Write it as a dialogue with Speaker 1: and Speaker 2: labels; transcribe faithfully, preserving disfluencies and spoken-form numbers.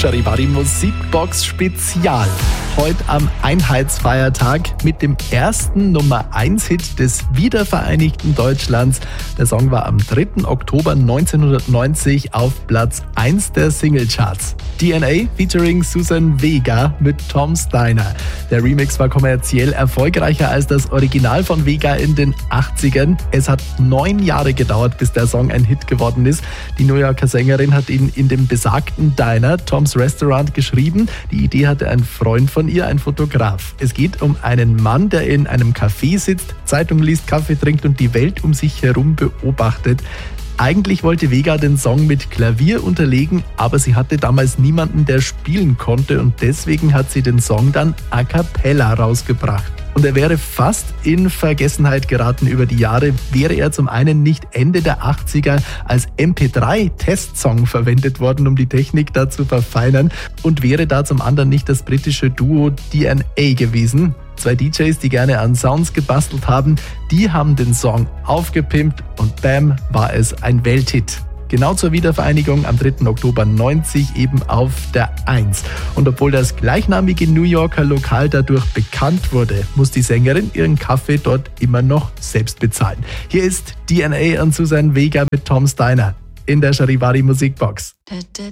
Speaker 1: Charivari Musikbox Spezial. Heute am Einheitsfeiertag mit dem ersten Nummer eins Hit des wiedervereinigten Deutschlands. Der Song war am dritten Oktober neunzehnhundertneunzig auf Platz eins der Singlecharts. D N A featuring Susan Vega mit Tom Steiner. Der Remix war kommerziell erfolgreicher als das Original von Vega in den achtzigern. Es hat neun Jahre gedauert, bis der Song ein Hit geworden ist. Die New Yorker Sängerin hat ihn in dem besagten Diner, Tom's Restaurant, geschrieben. Die Idee hatte ein Freund von ihr, ein Fotograf. Es geht um einen Mann, der in einem Café sitzt, Zeitung liest, Kaffee trinkt und die Welt um sich herum beobachtet. Eigentlich wollte Vega den Song mit Klavier unterlegen, aber sie hatte damals niemanden, der spielen konnte, und deswegen hat sie den Song dann a cappella rausgebracht. Und er wäre fast in Vergessenheit geraten über die Jahre, wäre er zum einen nicht Ende der achtziger als M P drei Testsong verwendet worden, um die Technik da zu verfeinern, und wäre da zum anderen nicht das britische Duo D N A gewesen. Zwei D Js, die gerne an Sounds gebastelt haben, die haben den Song aufgepimpt und bam, war es ein Welthit. Genau zur Wiedervereinigung am dritten Oktober neunzig eben auf der eins. Und obwohl das gleichnamige New Yorker Lokal dadurch bekannt wurde, muss die Sängerin ihren Kaffee dort immer noch selbst bezahlen. Hier ist D N A und Susan Vega mit Tom Steiner in der Charivari Musikbox.
Speaker 2: Da, da,